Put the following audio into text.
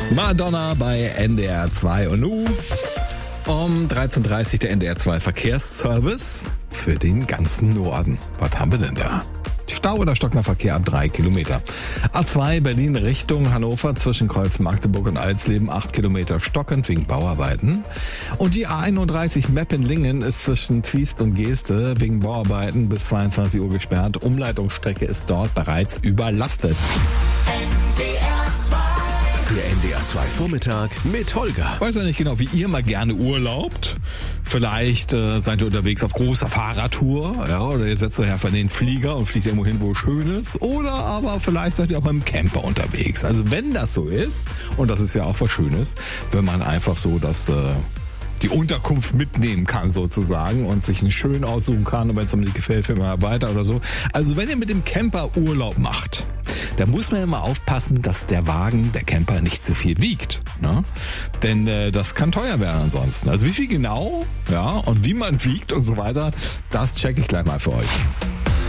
Madonna bei NDR 2 und nun um 13.30 Uhr der NDR 2 Verkehrsservice für den ganzen Norden. Was haben wir denn da? Stau oder stockender Verkehr ab 3 Kilometer. A2 Berlin Richtung Hannover zwischen Kreuz Magdeburg und Alsleben 8 Kilometer stockend wegen Bauarbeiten. Und die A31 Meppen-Lingen ist zwischen Twiest und Geeste wegen Bauarbeiten bis 22 Uhr gesperrt. Umleitungsstrecke ist dort bereits überlastet. Der NDR 2 Vormittag mit Holger. Ich weiß ja nicht genau, wie ihr mal gerne urlaubt. Vielleicht seid ihr unterwegs auf großer Fahrradtour, ja, oder ihr setzt euch einfach in den Flieger und fliegt irgendwo hin, wo es schön ist. Oder aber vielleicht seid ihr auch beim Camper unterwegs. Also wenn das so ist, und das ist ja auch was Schönes, wenn man einfach so die Unterkunft mitnehmen kann sozusagen und sich einen schön aussuchen kann und wenn es mir nicht gefällt, fährt man weiter oder so. Also wenn ihr mit dem Camper Urlaub macht, da muss man ja mal aufpassen, dass der Wagen, der Camper nicht zu viel wiegt, ne? Denn das kann teuer werden ansonsten. Also wie viel genau, ja, und wie man wiegt und so weiter, das checke ich gleich mal für euch.